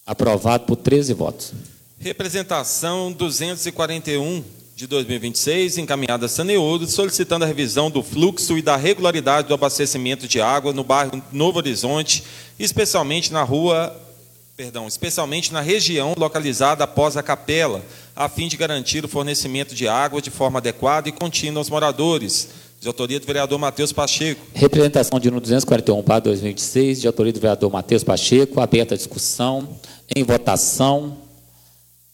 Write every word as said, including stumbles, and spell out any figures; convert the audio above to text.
Aprovado por treze votos. Representação duzentos e quarenta e um de dois mil e vinte e seis, encaminhada a Saneúdo, solicitando a revisão do fluxo e da regularidade do abastecimento de água no bairro Novo Horizonte, especialmente na rua, perdão, especialmente na região localizada após a capela, a fim de garantir o fornecimento de água de forma adequada e contínua aos moradores. De autoria do vereador Matheus Pacheco. Representação de número duzentos e quarenta e um barra dois mil e vinte e seis, de autoria do vereador Matheus Pacheco, aberta a discussão, em votação.